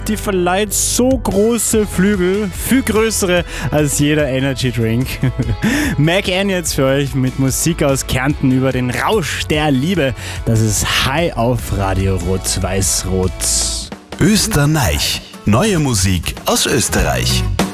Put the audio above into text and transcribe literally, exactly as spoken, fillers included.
die verleiht so große Flügel, viel größere als jeder Energy Drink. Mac Ann jetzt für euch mit Musik aus Kärnten über den Rausch der Liebe. Das ist High auf Radio Rot-Weiß-Rot. Österreich. Neue Musik aus Österreich.